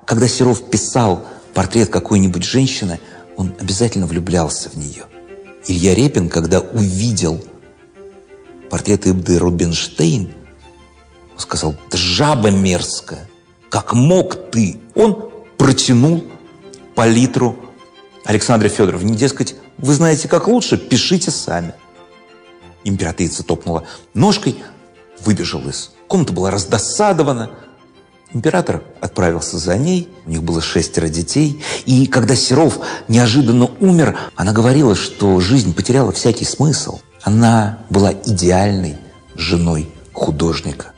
Когда Серов писал портрет какой-нибудь женщины, он обязательно влюблялся в нее. Илья Репин, когда увидел портрет Ибды Рубинштейн, он сказал: «Да жаба мерзкая, как мог ты?» Он протянул палитру Александре Федоровне, дескать, вы знаете, как лучше, пишите сами. Императрица топнула ножкой, выбежала из комнаты, была раздосадована. Император отправился за ней, у них было 6 детей. И когда Серов неожиданно умер, она говорила, что жизнь потеряла всякий смысл. Она была идеальной женой художника.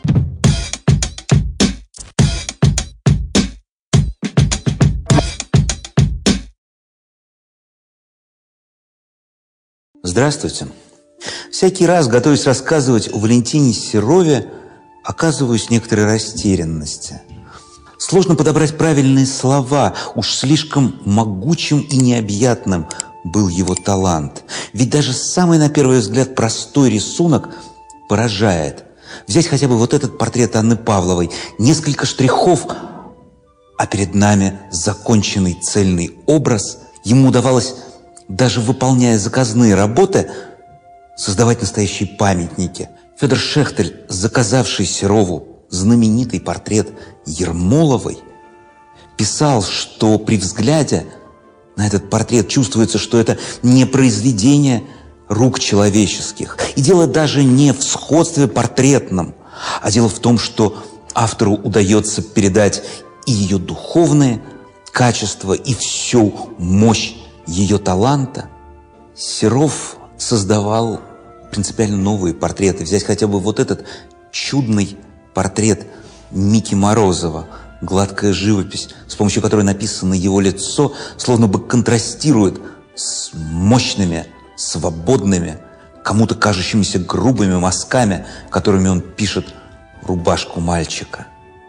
Здравствуйте. Всякий раз, готовясь рассказывать о Валентине Серове, оказываюсь в некоторой растерянности. Сложно подобрать правильные слова, уж слишком могучим и необъятным был его талант. Ведь даже самый, на первый взгляд, простой рисунок поражает. Взять хотя бы вот этот портрет Анны Павловой, несколько штрихов, а перед нами законченный цельный образ. Ему удавалось, даже выполняя заказные работы, создавать настоящие памятники. Федор Шехтель, заказавший Серову знаменитый портрет Ермоловой, писал, что при взгляде на этот портрет чувствуется, что это не произведение рук человеческих. И дело даже не в сходстве портретном, а дело в том, что автору удается передать и ее духовные качества, и всю мощь ее таланта. Серов создавал принципиально новые портреты. Взять хотя бы вот этот чудный портрет Мики Морозова, гладкая живопись, с помощью которой написано его лицо, словно бы контрастирует с мощными, свободными, кому-то кажущимися грубыми мазками, которыми он пишет рубашку мальчика.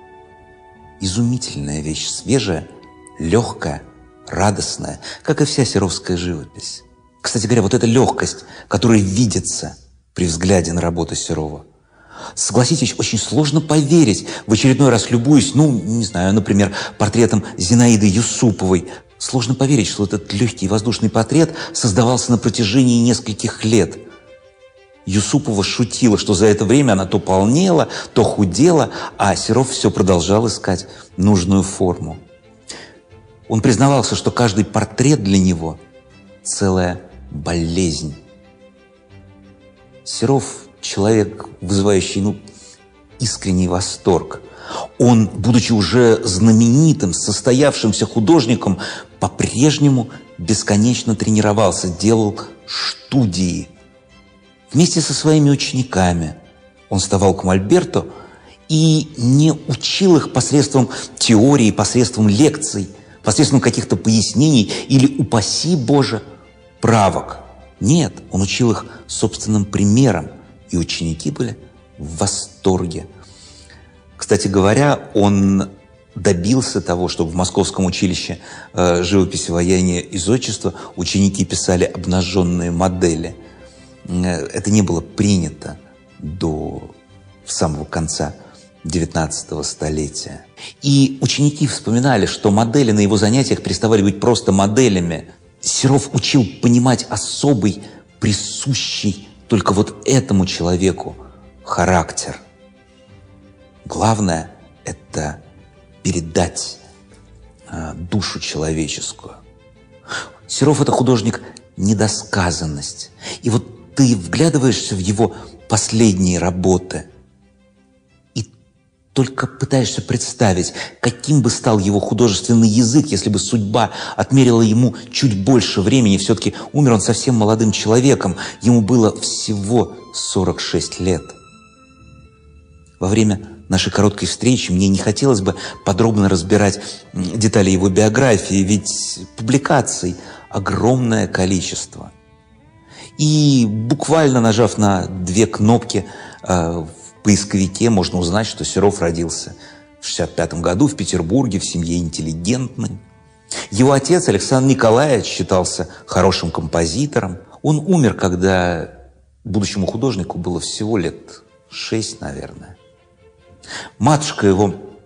Изумительная вещь, свежая, легкая, радостная, как и вся серовская живопись. Кстати говоря, вот эта легкость, которая видится при взгляде на работу Серова. Согласитесь, очень сложно поверить, в очередной раз любуюсь, например, портретом Зинаиды Юсуповой. Сложно поверить, что этот легкий воздушный портрет создавался на протяжении нескольких лет. Юсупова шутила, что за это время она то полнела, то худела, а Серов все продолжал искать нужную форму. Он признавался, что каждый портрет для него – целая болезнь. Серов – человек, вызывающий искренний восторг. Он, будучи уже знаменитым, состоявшимся художником, по-прежнему бесконечно тренировался, делал студии. Вместе со своими учениками он вставал к мольберту и не учил их посредством теории, посредством лекций, посредством каких-то пояснений или, упаси Боже, правок. Нет, он учил их собственным примером, и ученики были в восторге. Кстати говоря, он добился того, чтобы в Московском училище живописи, ваяния и зодчества ученики писали обнаженные модели. Это не было принято до самого конца XIX столетия. И ученики вспоминали, что модели на его занятиях переставали быть просто моделями. Серов учил понимать особый, присущий только вот этому человеку характер. Главное – это передать душу человеческую. Серов – это художник недосказанность. И вот ты вглядываешься в его последние работы и только пытаешься представить, каким бы стал его художественный язык, если бы судьба отмерила ему чуть больше времени. Все-таки умер он совсем молодым человеком. Ему было всего 46 лет. Во время нашей короткой встречи мне не хотелось бы подробно разбирать детали его биографии, ведь публикаций огромное количество. И буквально нажав на 2 кнопки в поисковике, можно узнать, что Серов родился в 1965 году в Петербурге в семье интеллигентной. Его отец Александр Николаевич считался хорошим композитором. Он умер, когда будущему художнику было всего лет 6, наверное. Матушка его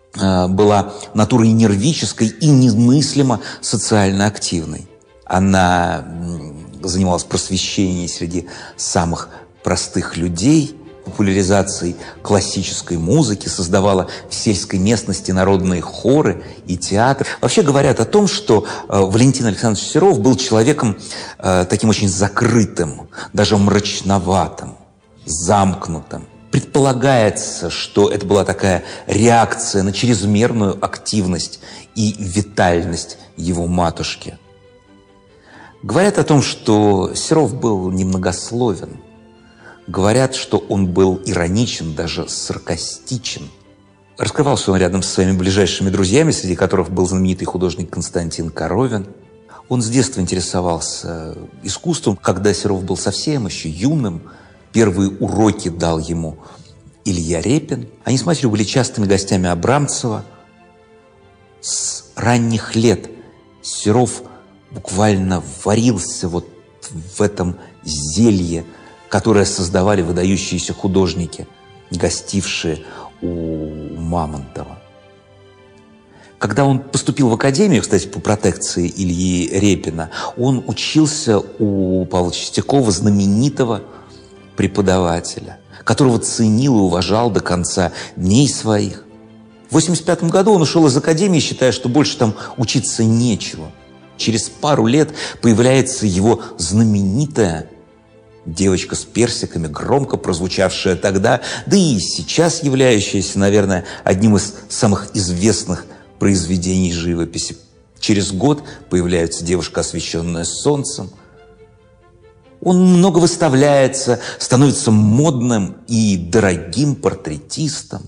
была натурой нервической и немыслимо социально активной. Она занималась просвещением среди самых простых людей, популяризацией классической музыки, создавала в сельской местности народные хоры и театр. Вообще говорят о том, что Валентин Александрович Серов был человеком таким очень закрытым, даже мрачноватым, замкнутым. Предполагается, что это была такая реакция на чрезмерную активность и витальность его матушки. Говорят о том, что Серов был немногословен. Говорят, что он был ироничен, даже саркастичен. Раскрывался он рядом со своими ближайшими друзьями, среди которых был знаменитый художник Константин Коровин. Он с детства интересовался искусством. Когда Серов был совсем еще юным, первые уроки дал ему Илья Репин. Они с матерью были частыми гостями Абрамцева. С ранних лет Серов буквально варился вот в этом зелье, которое создавали выдающиеся художники, гостившие у Мамонтова. Когда он поступил в академию, кстати, по протекции Ильи Репина, он учился у Павла Чистякова, знаменитого преподавателя, которого ценил и уважал до конца дней своих. В 1985 году он ушел из академии, считая, что больше там учиться нечего. Через пару лет появляется его знаменитая «Девочка с персиками», громко прозвучавшая тогда, да и сейчас являющаяся, наверное, одним из самых известных произведений живописи. Через год появляется «Девушка, освещенная солнцем». Он много выставляется, становится модным и дорогим портретистом.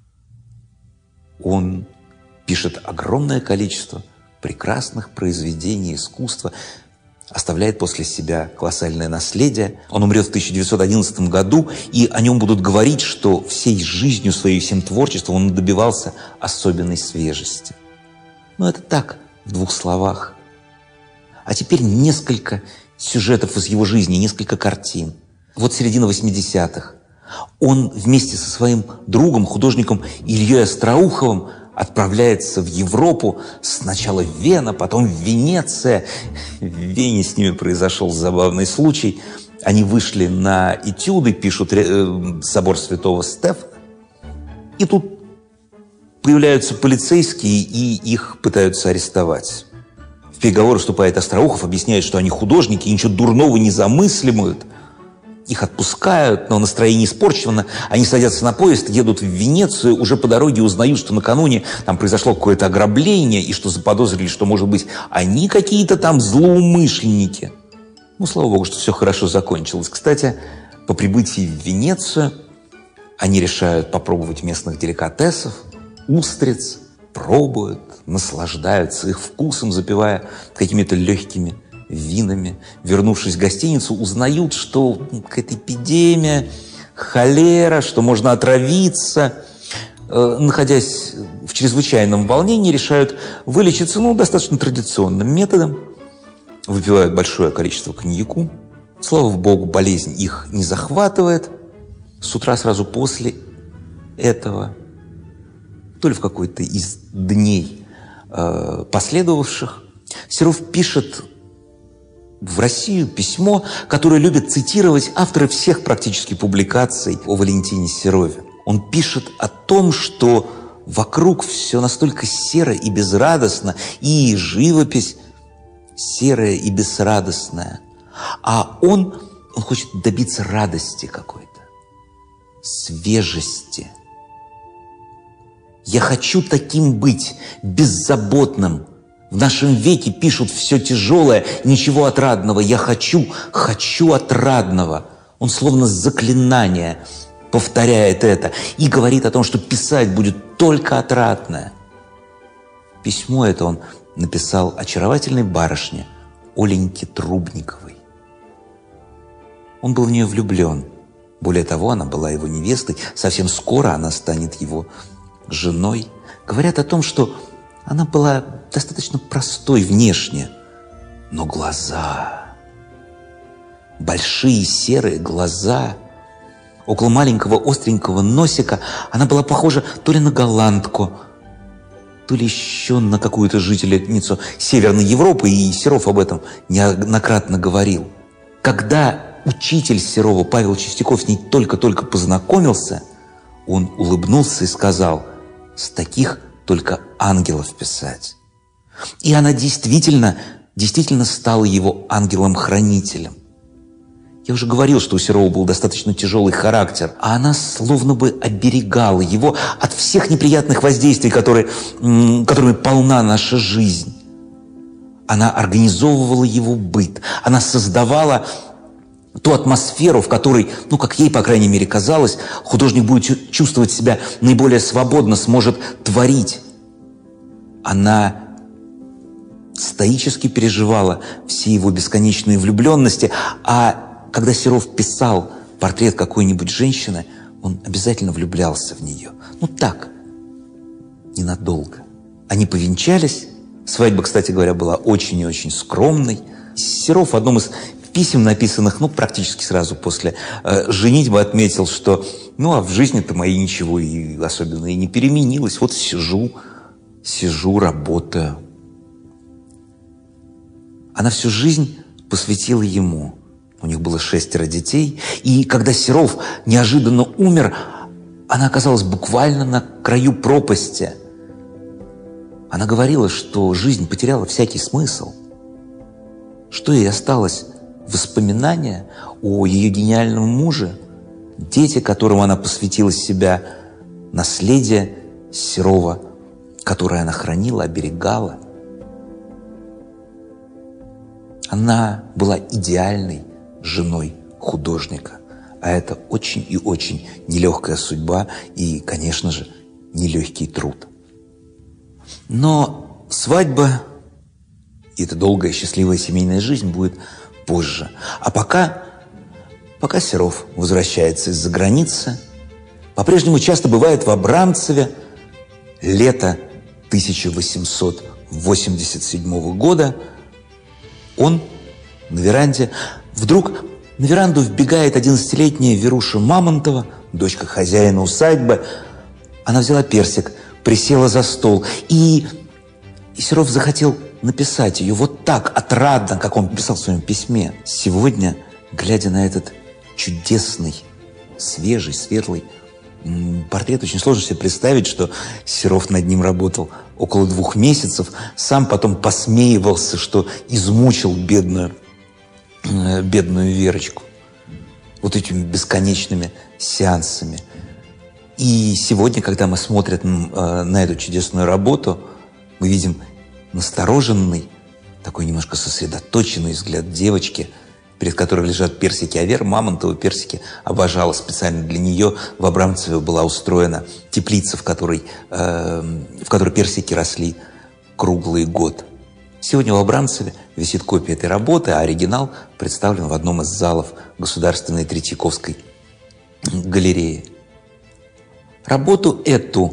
Он пишет огромное количество прекрасных произведений искусства, оставляет после себя колоссальное наследие. Он умрет в 1911 году, и о нем будут говорить, что всей жизнью своей, всем творчеством он добивался особенной свежести. Но это так, в двух словах. А теперь несколько сюжетов из его жизни, несколько картин. Вот середина 80-х. Он вместе со своим другом, художником Ильей Остроуховым, отправляется в Европу, сначала в Вена, потом в Венеция. В Вене с ними произошел забавный случай. Они вышли на этюды, пишут собор Святого Стефана. И тут появляются полицейские, и их пытаются арестовать. В переговоры вступает Остроухов, объясняет, что они художники и ничего дурного не замысливают. Их отпускают, но настроение испорчено. Они садятся на поезд, едут в Венецию, уже по дороге узнают, что накануне там произошло какое-то ограбление, и что заподозрили, что, может быть, они какие-то там злоумышленники. Ну, слава богу, что все хорошо закончилось. Кстати, по прибытии в Венецию они решают попробовать местных деликатесов, устриц, пробуют, наслаждаются их вкусом, запивая какими-то легкими винами. Вернувшись в гостиницу, узнают, что какая-то эпидемия, холера, что можно отравиться. Находясь в чрезвычайном волнении, решают вылечиться достаточно традиционным методом. Выпивают большое количество коньяку. Слава богу, болезнь их не захватывает. С утра сразу после этого, то ли в какой-то из дней последовавших, Серов пишет в Россию письмо, которое любят цитировать авторы всех практически публикаций о Валентине Серове. Он пишет о том, что вокруг все настолько серо и безрадостно, и живопись серая и безрадостная. А он хочет добиться радости какой-то, свежести. «Я хочу таким быть, беззаботным. В нашем веке пишут все тяжелое, ничего отрадного. Я хочу отрадного». Он словно заклинание повторяет это и говорит о том, что писать будет только отрадное. Письмо это он написал очаровательной барышне Оленьке Трубниковой. Он был в нее влюблен. Более того, она была его невестой. Совсем скоро она станет его женой. Говорят о том, что она была достаточно простой внешне, но глаза, большие серые глаза, около маленького остренького носика она была похожа то ли на голландку, то ли еще на какую-то жительницу Северной Европы, и Серов об этом неоднократно говорил. Когда учитель Серова Павел Чистяков с ней только-только познакомился, он улыбнулся и сказал: «С таких только ангелов писать». И она действительно стала его ангелом-хранителем. Я уже говорил, что у Серова был достаточно тяжелый характер, а она словно бы оберегала его от всех неприятных воздействий, которыми полна наша жизнь. Она организовывала его быт, она создавала ту атмосферу, в которой, как ей, по крайней мере, казалось, художник будет чувствовать себя наиболее свободно, сможет творить. Она стоически переживала все его бесконечные влюбленности, а когда Серов писал портрет какой-нибудь женщины, он обязательно влюблялся в нее. Так, ненадолго. Они повенчались. Свадьба, кстати говоря, была очень и очень скромной. Серов в одном из писем, написанных практически сразу после женитьбы, отметил, что а в жизни-то моей ничего и особенно и не переменилось. Вот сижу, работаю. Она всю жизнь посвятила ему. У них было 6 детей. И когда Серов неожиданно умер, она оказалась буквально на краю пропасти. Она говорила, что жизнь потеряла всякий смысл. Что ей осталось? Воспоминания о ее гениальном муже, дети, которым она посвятила себя, наследие Серова, которое она хранила, оберегала. Она была идеальной женой художника, а это очень и очень нелегкая судьба и, конечно же, нелегкий труд. Но свадьба и эта долгая счастливая семейная жизнь будет позже. А пока Серов возвращается из-за границы, по-прежнему часто бывает в Абрамцеве. Лето 1887 года. Он на веранде. Вдруг на веранду вбегает 11-летняя Веруша Мамонтова, дочка хозяина усадьбы. Она взяла персик, присела за стол, и Серов захотел написать ее вот так отрадно, как он писал в своем письме. Сегодня, глядя на этот чудесный, свежий, светлый портрет, очень сложно себе представить, что Серов над ним работал около 2 месяцев, сам потом посмеивался, что измучил бедную Верочку вот этими бесконечными сеансами. И сегодня, когда мы смотрим на эту чудесную работу, мы видим настороженный, такой немножко сосредоточенный взгляд девочки, перед которой лежат персики. А Вера Мамонтова персики обожала. Специально для нее в Абрамцеве была устроена теплица, в которой персики росли круглый год. Сегодня в Абрамцеве висит копия этой работы, а оригинал представлен в одном из залов Государственной Третьяковской галереи. Работу эту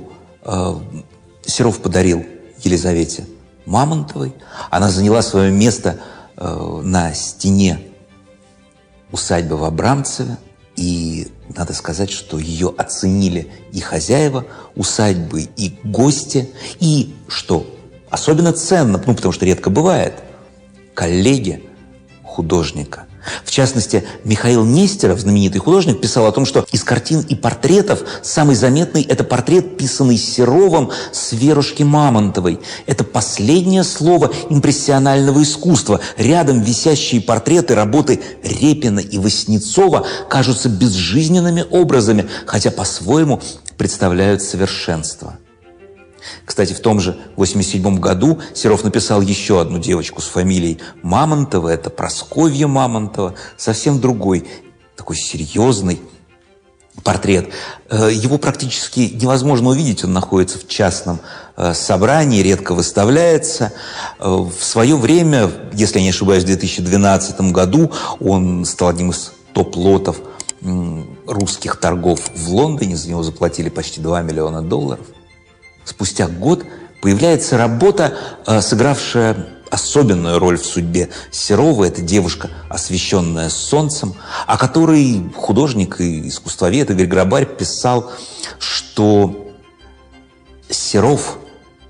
Серов подарил Елизавете Мамонтовой. Она заняла свое место на стене усадьбы в Абрамцеве. И надо сказать, что ее оценили и хозяева усадьбы, и гости, и, что особенно ценно, потому что редко бывает, коллеги художника. В частности, Михаил Нестеров, знаменитый художник, писал о том, что из картин и портретов самый заметный – это портрет, писанный Серовым с Верушки Мамонтовой. Это последнее слово импрессионального искусства. Рядом висящие портреты работы Репина и Васнецова кажутся безжизненными образами, хотя по-своему представляют совершенство. Кстати, в том же 1987 году Серов написал еще одну девочку с фамилией Мамонтова. Это Прасковья Мамонтова. Совсем другой, такой серьезный портрет. Его практически невозможно увидеть. Он находится в частном собрании, редко выставляется. В свое время, если я не ошибаюсь, в 2012 году он стал одним из топ-лотов русских торгов в Лондоне. За него заплатили почти $2 миллиона. Спустя год появляется работа, сыгравшая особенную роль в судьбе Серова. Это девушка, освещенная солнцем, о которой художник и искусствовед Игорь Грабарь писал, что Серов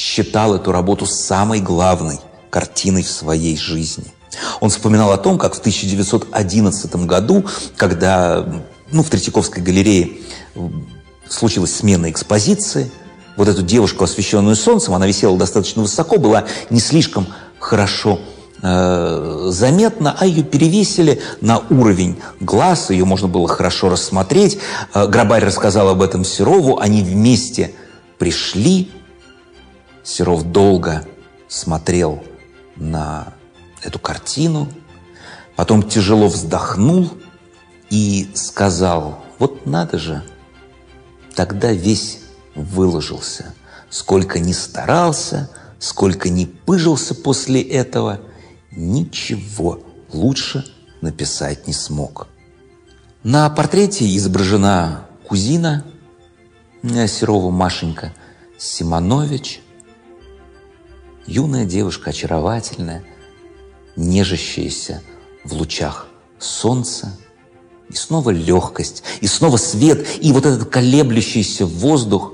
считал эту работу самой главной картиной в своей жизни. Он вспоминал о том, как в 1911 году, когда в Третьяковской галерее случилась смена экспозиции, вот эту девушку, освещенную солнцем, она висела достаточно высоко, была не слишком хорошо заметна, а ее перевесили на уровень глаз, ее можно было хорошо рассмотреть. Грабарь рассказал об этом Серову, они вместе пришли. Серов долго смотрел на эту картину, потом тяжело вздохнул и сказал: вот надо же, тогда весь выложился, сколько ни старался, сколько ни пыжился после этого, ничего лучше написать не смог. На портрете изображена кузина Серова, Машенька Симонович, юная девушка, очаровательная, нежащаяся в лучах солнца. И снова легкость, и снова свет, и вот этот колеблющийся воздух.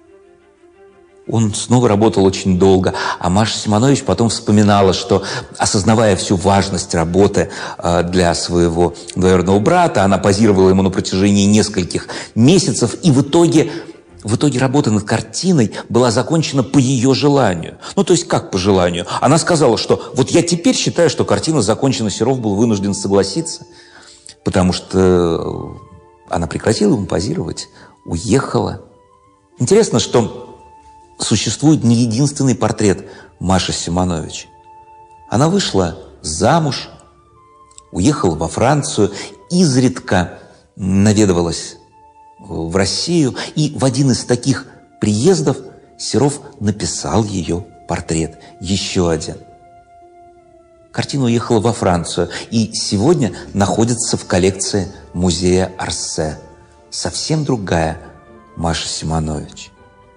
Он снова работал очень долго, а Маша Симонович потом вспоминала, что, осознавая всю важность работы для своего двоюродного брата, она позировала ему на протяжении нескольких месяцев, и в итоге работа над картиной была закончена по ее желанию. То есть как по желанию? Она сказала, что вот я теперь считаю, что картина закончена. Серов был вынужден согласиться, потому что она прекратила ему позировать, уехала. Интересно, что существует не единственный портрет Маши Симонович. Она вышла замуж, уехала во Францию, изредка наведывалась в Россию, и в один из таких приездов Серов написал ее портрет, еще один. Картина уехала во Францию и сегодня находится в коллекции музея Орсе. Совсем другая Маша Симонович,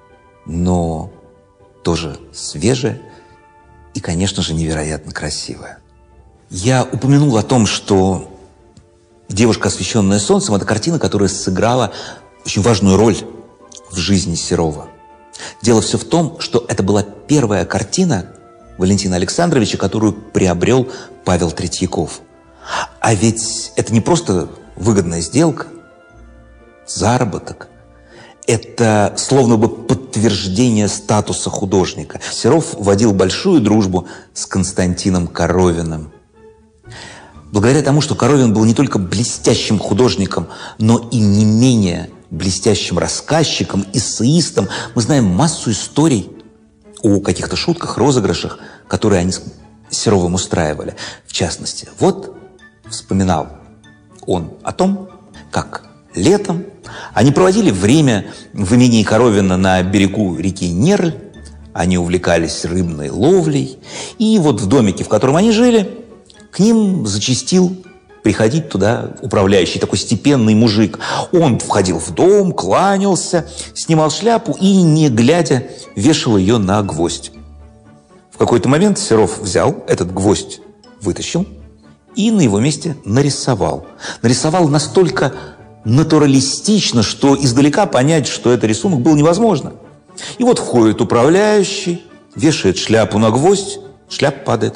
но тоже свежая и, конечно же, невероятно красивая. Я упомянул о том, что «Девушка, освещенная солнцем» – это картина, которая сыграла очень важную роль в жизни Серова. Дело все в том, что это была первая картина Валентина Александровича, которую приобрел Павел Третьяков. А ведь это не просто выгодная сделка, заработок. Это словно бы подтверждение статуса художника. Серов водил большую дружбу с Константином Коровиным. Благодаря тому, что Коровин был не только блестящим художником, но и не менее блестящим рассказчиком, эссеистом, мы знаем массу историй о каких-то шутках, розыгрышах, которые они с Серовым устраивали. В частности, вот вспоминал он о том, как летом они проводили время в имении Коровина на берегу реки Нерль, они увлекались рыбной ловлей, и вот в домике, в котором они жили, к ним зачастил приходить туда управляющий, такой степенный мужик. Он входил в дом, кланялся, снимал шляпу и, не глядя, вешал ее на гвоздь. В какой-то момент Серов взял этот гвоздь, вытащил и на его месте нарисовал. Нарисовал настолько натуралистично, что издалека понять, что это рисунок, было невозможно. И вот входит управляющий, вешает шляпу на гвоздь, шляпа падает.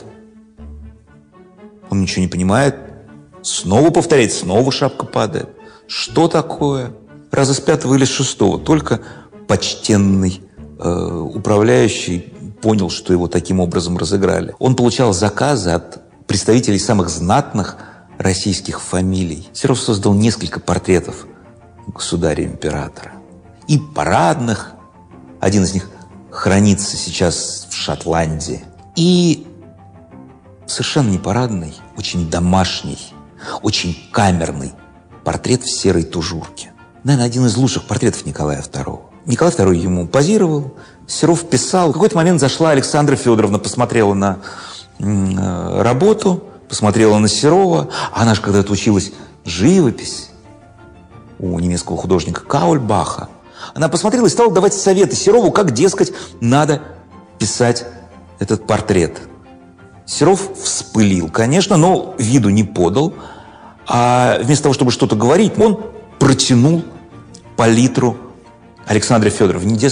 Он ничего не понимает, снова повторяет, снова шапка падает. Что такое? Раза с пятого или с шестого. Только почтенный управляющий понял, что его таким образом разыграли. Он получал заказы от представителей самых знатных российских фамилий. Серов создал несколько портретов государя-императора. И парадных. Один из них хранится сейчас в Шотландии. И совершенно не парадный, очень домашний, очень камерный портрет в серой тужурке. Наверное, один из лучших портретов Николая II. Николай II ему позировал, Серов писал. В какой-то момент зашла Александра Федоровна, посмотрела на работу, посмотрела на Серова. Она же когда-то училась живопись у немецкого художника Каульбаха. Она посмотрела и стала давать советы Серову, как, дескать, надо писать этот портрет. Серов вспылил, конечно, но виду не подал. А вместо того, чтобы что-то говорить, он протянул палитру Александре Федоровне. Дескать,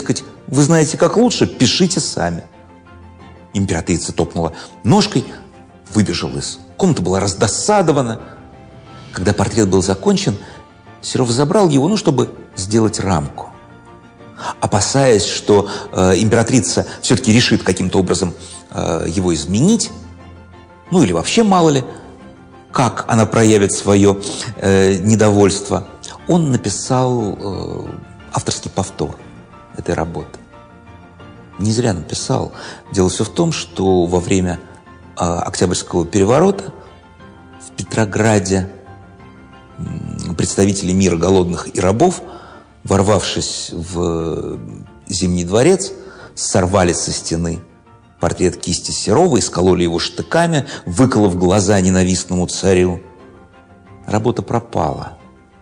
Вы знаете, как лучше, пишите сами. Императрица топнула ножкой, выбежала из комнаты, была раздосадована. Когда портрет был закончен, Серов забрал его, чтобы сделать рамку. Опасаясь, что императрица все-таки решит каким-то образом его изменить, или вообще мало ли, как она проявит свое недовольство, он написал авторский повтор этой работы. Не зря написал. Дело все в том, что во время Октябрьского переворота в Петрограде представители мира голодных и рабов, ворвавшись в Зимний дворец, сорвали со стены портрет кисти Серова, искололи его штыками, выколов глаза ненавистному царю. Работа пропала.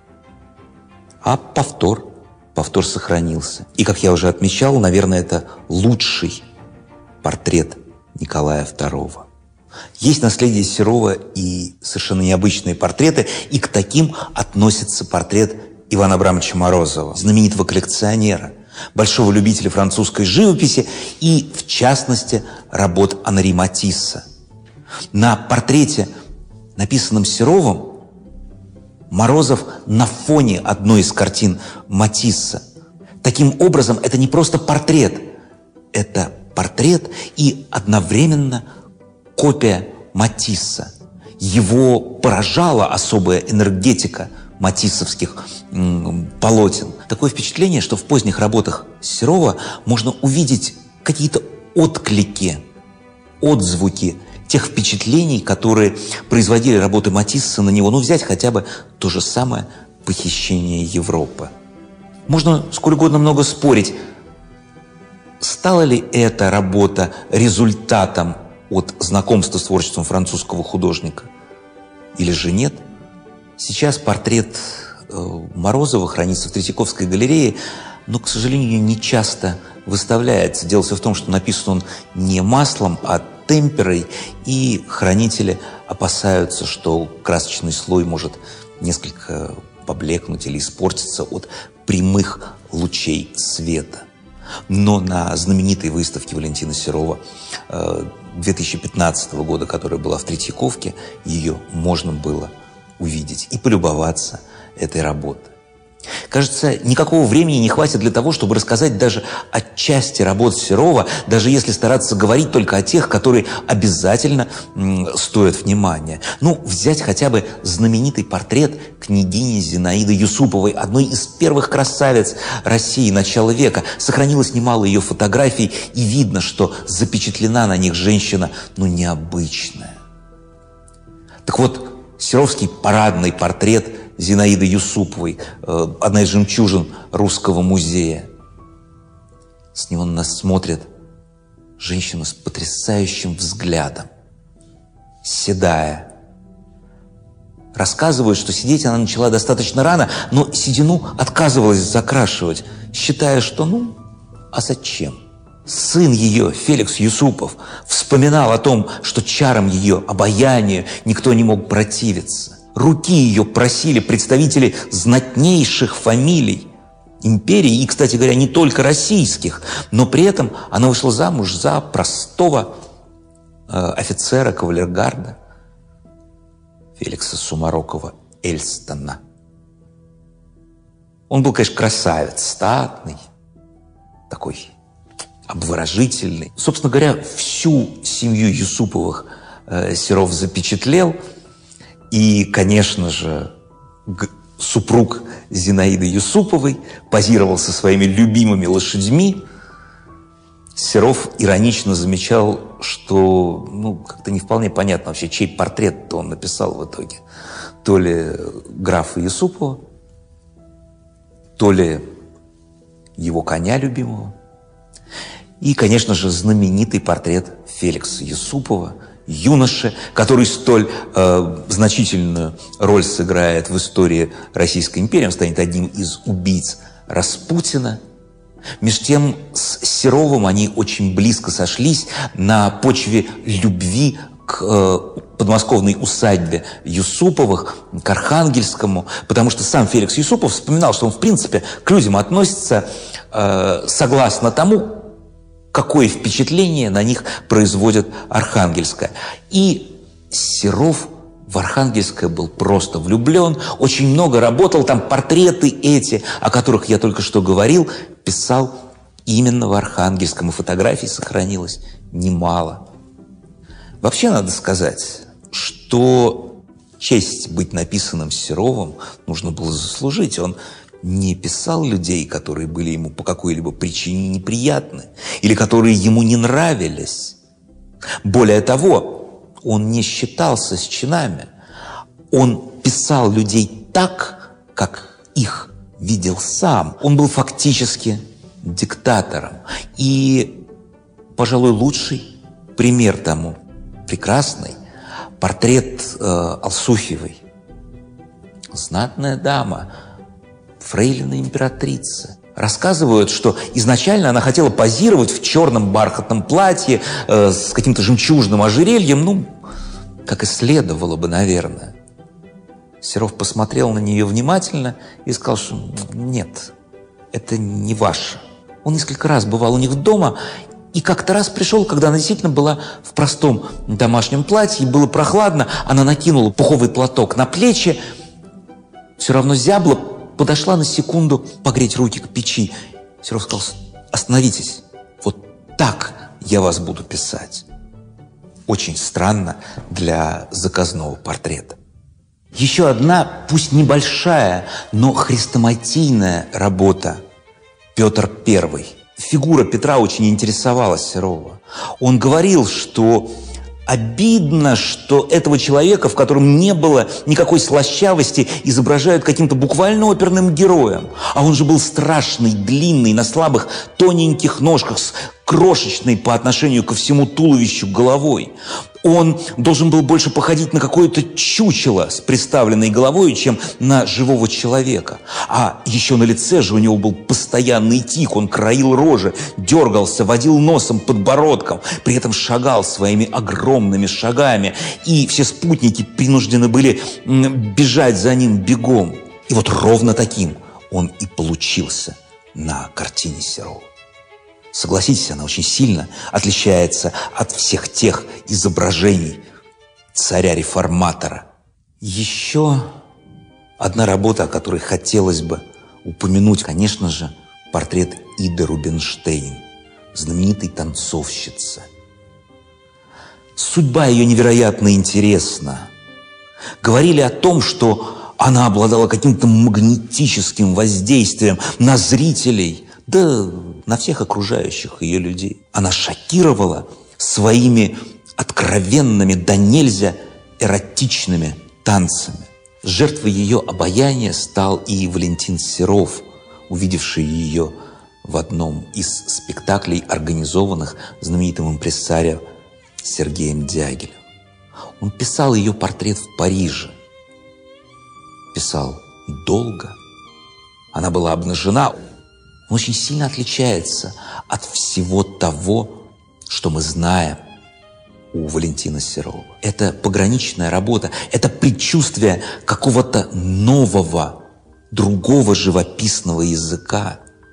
А повтор сохранился. И, как я уже отмечал, наверное, это лучший портрет Николая II. Есть наследие Серова и совершенно необычные портреты, и к таким относится портрет Ивана Абрамовича Морозова, знаменитого коллекционера, большого любителя французской живописи и, в частности, работ Анри Матисса. На портрете, написанном Серовым, Морозов на фоне одной из картин Матисса. Таким образом, это не просто портрет, это портрет и одновременно копия Матисса. Его поражала особая энергетика матиссовских полотен. Такое впечатление, что в поздних работах Серова можно увидеть какие-то отклики, отзвуки тех впечатлений, которые производили работы Матисса на него. Взять хотя бы то же самое «Похищение Европы». Можно сколь угодно много спорить, стала ли эта работа результатом от знакомства с творчеством французского художника или же нет. Сейчас портрет Морозова хранится в Третьяковской галерее, но, к сожалению, не часто выставляется. Дело все в том, что написан он не маслом, а темперой, и хранители опасаются, что красочный слой может несколько поблекнуть или испортиться от прямых лучей света. Но на знаменитой выставке Валентина Серова 2015 года, которая была в Третьяковке, ее можно было увидеть и полюбоваться этой работой. Кажется, никакого времени не хватит для того, чтобы рассказать даже о части работ Серова, даже если стараться говорить только о тех, которые обязательно стоят внимания. Взять хотя бы знаменитый портрет княгини Зинаиды Юсуповой, одной из первых красавиц России начала века. Сохранилось немало ее фотографий, и видно, что запечатлена на них женщина, необычная. Так вот, серовский парадный портрет Зинаиды Юсуповой, одна из жемчужин Русского музея. С него на нас смотрит женщина с потрясающим взглядом, седая. Рассказывают, что сидеть она начала достаточно рано, но седину отказывалась закрашивать, считая, что а зачем? Сын ее, Феликс Юсупов, вспоминал о том, что чарам ее обаянию никто не мог противиться. Руки ее просили представители знатнейших фамилий империи, и, кстати говоря, не только российских, но при этом она вышла замуж за простого офицера кавалергарда Феликса Сумарокова-Эльстона. Он был, конечно, красавец, статный, такой обворожительный. Собственно говоря, всю семью Юсуповых Серов запечатлел. И, конечно же, супруг Зинаиды Юсуповой позировал со своими любимыми лошадьми. Серов иронично замечал, что как-то не вполне понятно вообще, чей портрет-то он написал в итоге. То ли графа Юсупова, то ли его коня любимого. И, конечно же, знаменитый портрет Феликса Юсупова, юноши, который столь значительную роль сыграет в истории Российской империи. Он станет одним из убийц Распутина. Меж тем, с Серовым они очень близко сошлись на почве любви к подмосковной усадьбе Юсуповых, к Архангельскому, потому что сам Феликс Юсупов вспоминал, что он, в принципе, к людям относится согласно тому, какое впечатление на них производит Архангельская. И Серов в Архангельское был просто влюблен, очень много работал, там портреты эти, о которых я только что говорил, писал именно в Архангельском, и фотографий сохранилось немало. Вообще надо сказать, что честь быть написанным Серовым нужно было заслужить. Он не писал людей, которые были ему по какой-либо причине неприятны или которые ему не нравились. Более того, он не считался с чинами. Он писал людей так, как их видел сам. Он был фактически диктатором. И, пожалуй, лучший пример тому прекрасный портрет Алсуфьевой. Знатная дама, фрейлина императрицы. Рассказывают, что изначально она хотела позировать в черном бархатном платье с каким-то жемчужным ожерельем, ну, как и следовало бы, наверное. Серов посмотрел на нее внимательно и сказал, что нет, это не ваше. Он несколько раз бывал у них дома, и как-то раз пришел, когда она действительно была в простом домашнем платье, было прохладно, она накинула пуховый платок на плечи, все равно зябла, подошла на секунду погреть руки к печи. Серов сказал, остановитесь, вот так я вас буду писать. Очень странно для заказного портрета. Еще одна, пусть небольшая, но хрестоматийная работа – Петр I. Фигура Петра очень интересовала Серова. Он говорил, что обидно, что этого человека, в котором не было никакой слащавости, изображают каким-то буквально оперным героем. А он же был страшный, длинный, на слабых, тоненьких ножках, с крошечной по отношению ко всему туловищу головой. Он должен был больше походить на какое-то чучело с приставленной головой, чем на живого человека. А еще на лице же у него был постоянный тик, он краил рожи, дергался, водил носом, подбородком, при этом шагал своими огромными шагами, и все спутники принуждены были бежать за ним бегом. И вот ровно таким он и получился на картине Серова. Согласитесь, она очень сильно отличается от всех тех изображений царя-реформатора. Еще одна работа, о которой хотелось бы упомянуть, конечно же, портрет Иды Рубинштейн, знаменитой танцовщицы. Судьба ее невероятно интересна. Говорили о том, что она обладала каким-то магнетическим воздействием на зрителей, да на всех окружающих ее людей. Она шокировала своими откровенными да нельзя эротичными танцами. Жертвой ее обаяния стал и Валентин Серов, увидевший ее в одном из спектаклей, организованных знаменитым импресарио Сергеем Дягилевым. Он писал ее портрет в Париже. Писал долго. Она была обнажена. Он очень сильно отличается от всего того, что мы знаем у Валентина Серова. Это пограничная работа, это предчувствие какого-то нового, другого живописного языка.